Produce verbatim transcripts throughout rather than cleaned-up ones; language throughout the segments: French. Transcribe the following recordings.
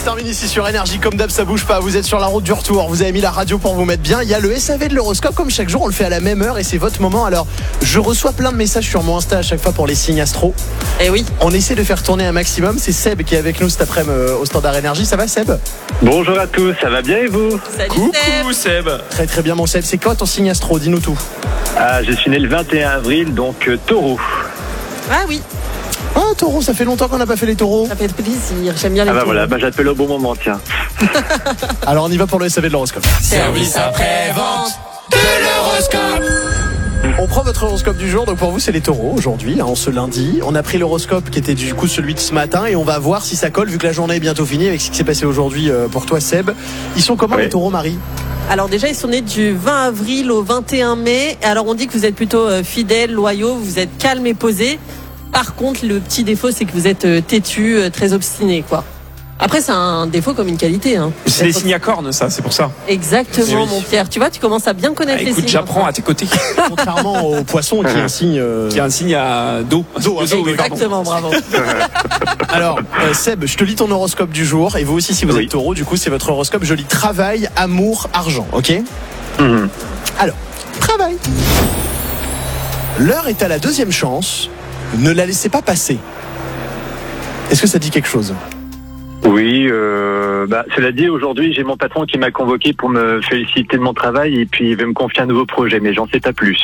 termine ici sur Énergie. Comme d'hab, ça bouge pas. Vous êtes sur la route du retour. Vous avez mis la radio pour vous mettre bien. Il y a le S A V de l'horoscope. Comme chaque jour, on le fait à la même heure et c'est votre moment. Alors, je reçois plein de messages sur mon Insta à chaque fois pour les signes astro. Eh oui. On essaie de faire tourner un maximum. C'est Seb qui est avec nous cet après-midi au Standard Énergie. Ça va, Seb? Bonjour à tous, ça va bien et vous? Salut Coucou Seb. Seb. Très très bien, mon Seb. C'est quoi ton signe astro? Dis-nous tout. Ah, je suis né le vingt et un avril, donc euh, taureau. Ah oui, Ah, taureau, ça fait longtemps qu'on n'a pas fait les taureaux. ça fait plaisir. J'aime bien les Ah bah taureaux. voilà, bah j'appelle au bon moment, tiens. Alors, on y va pour le S A V de l'horoscope. Service après-vente de l'horoscope. On prend votre horoscope du jour. Donc pour vous, c'est les taureaux aujourd'hui, hein, ce lundi. On a pris l'horoscope qui était du coup celui de ce matin et on va voir si ça colle vu que la journée est bientôt finie avec ce qui s'est passé aujourd'hui euh, pour toi, Seb. Ils sont comment Ouais. les taureaux, Marie? Alors déjà, ils sont nés du vingt avril au vingt et un mai. Alors on dit que vous êtes plutôt euh, fidèles, loyaux, vous êtes calmes et posés. Par contre, le petit défaut, c'est que vous êtes euh, têtus, euh, très obstinés, quoi. Après, c'est un défaut comme une qualité. Hein. C'est des signes à cornes, ça, c'est pour ça. Exactement, Eh oui. mon Pierre. Tu vois, tu commences à bien connaître Ah, les écoute, signes. j'apprends à tes côtés. Contrairement au poisson qui est un signe. euh, Il y a un signe à dos. Dos, hein, De dos, oui, pardon. Exactement, bravo. Alors, euh, Seb, je te lis ton horoscope du jour et vous aussi, si vous Oui. êtes taureau, du coup, c'est votre horoscope. Je lis travail, amour, argent, ok? Mhm. Alors, travail. L'heure est à la deuxième chance. Ne la laissez pas passer. Est-ce que ça dit quelque chose? Oui, euh, bah, cela dit, aujourd'hui, j'ai mon patron qui m'a convoqué pour me féliciter de mon travail et puis il veut me confier un nouveau projet, mais j'en sais pas plus.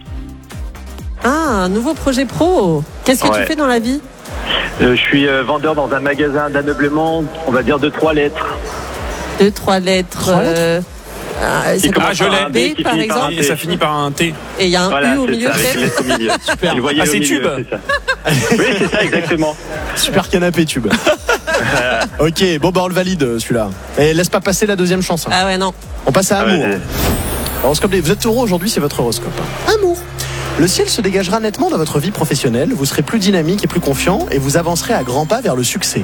Ah, un nouveau projet pro. Qu'est-ce que Ouais. tu fais dans la vie? Euh, je suis euh, vendeur dans un magasin d'ameublement, on va dire de trois lettres. Deux, trois lettres. Trois lettres euh, ah, ça Qui commence je par l'ai. un B, B, qui par finit par un exemple. Et ça finit par un T. Et il y a un Voilà, U au c'est milieu, ça, avec peut-être. une lettre au milieu. Super. Le voyez Ah, au c'est milieu, tube. c'est ça. Oui, c'est ça, exactement. Super canapé tube. Ok, bon bah on le valide celui-là. Et laisse pas passer la deuxième chance. hein. Ah ouais, non. On passe à Ah ouais, amour. c'est- Horoscope des- Vous êtes taureau aujourd'hui, c'est votre horoscope. Amour. Le ciel se dégagera nettement dans votre vie professionnelle. Vous serez plus dynamique et plus confiant et vous avancerez à grands pas vers le succès.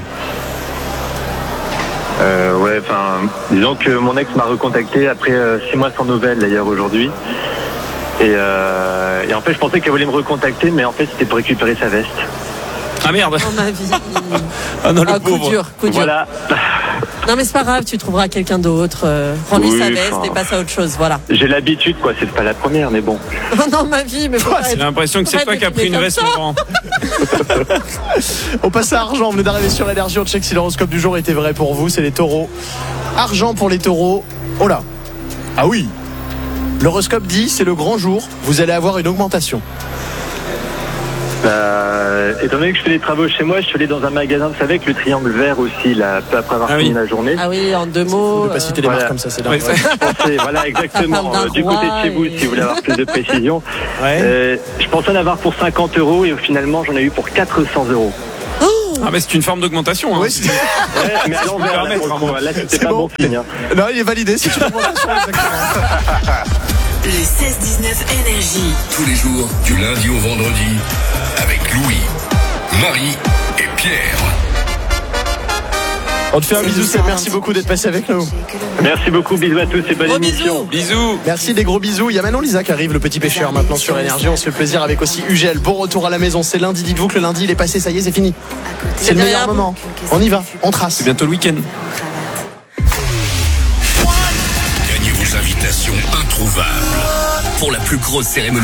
Euh, ouais, enfin, disons que mon ex m'a recontacté après euh, six mois sans nouvelles d'ailleurs aujourd'hui. Et, euh, et en fait, je pensais qu'elle voulait me recontacter, mais en fait, c'était pour récupérer sa veste. Ah merde. Dans ma vie. Ah non, le Ah, coup pauvre. dur, coup dur. Voilà. Non, mais c'est pas grave, tu trouveras quelqu'un d'autre. Euh, Rends-lui Oui, sa veste enfin. et passe à autre chose, voilà. J'ai l'habitude, quoi. C'est pas la première, mais bon. Oh non, ma vie, mais faut Toi, pas J'ai être- l'impression que c'est Arrête toi de qui as pris filmer une comme veste, ça. mon grand. On passe à argent. On venait d'arriver sur l'énergie. On check si l'horoscope du jour était vrai pour vous. C'est les taureaux. Argent pour les taureaux. Oh là. Ah oui. L'horoscope dit c'est le grand jour. Vous allez avoir une augmentation. Euh, étant donné que je fais des travaux chez moi, je suis allé dans un magasin, vous savez, avec le triangle vert aussi, là, peu après avoir Ah fini oui. la journée. Ah oui, en deux mots. Ne pas euh, citer les voilà. marques comme ça, c'est dingue. Ouais, ça- Je pensais, voilà, exactement. D'un euh, du côté de chez vous, roi et- si vous voulez avoir plus de précision. Ouais. Euh, je pensais en avoir pour cinquante euros et finalement, j'en ai eu pour quatre cents euros. Ah mais c'est une forme d'augmentation. Hein. Oui, c'est- Ouais, mais à peux l'envers, là, permettre, pour le coup, vraiment. là, c'était C'est pas bon. bon signe. hein. Non, il est validé. C'est une augmentation, exactement. Le seize dix-neuf Énergie. Tous les jours, du lundi au vendredi, avec Louis, Marie et Pierre. On te fait un bisou, Seb. Merci beaucoup d'être passé avec nous. Merci beaucoup, bisous à tous et bonne Gros émission. Bisous. Merci, des gros bisous. Il y a Manon Lisa qui arrive, le petit pêcheur, maintenant sur Énergie. On se fait plaisir avec aussi Ugel. Bon retour à la maison. C'est lundi. Dites-vous que le lundi, il est passé. Ça y est, c'est fini. C'est le derrière meilleur vous. moment. On y va. On trace. C'est bientôt le week-end. Gagnez vos invitations introuvables pour la plus grosse cérémonie